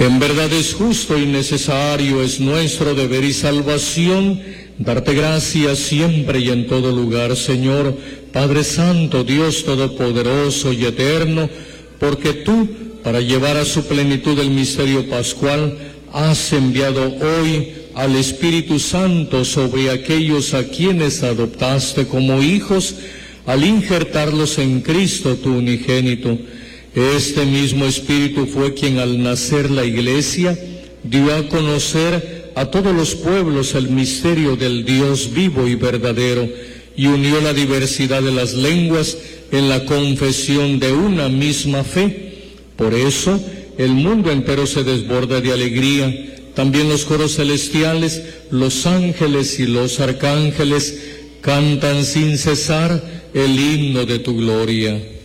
En verdad es justo y necesario, es nuestro deber y salvación, darte gracias siempre y en todo lugar, Señor, Padre Santo, Dios Todopoderoso y Eterno, porque tú, para llevar a su plenitud el misterio pascual, has enviado hoy al Espíritu Santo sobre aquellos a quienes adoptaste como hijos, al injertarlos en Cristo, tu unigénito. Este mismo Espíritu fue quien al nacer la Iglesia dio a conocer a todos los pueblos el misterio del Dios vivo y verdadero, y unió la diversidad de las lenguas en la confesión de una misma fe. Por eso el mundo entero se desborda de alegría, también los coros celestiales, los ángeles y los arcángeles cantan sin cesar el himno de tu gloria.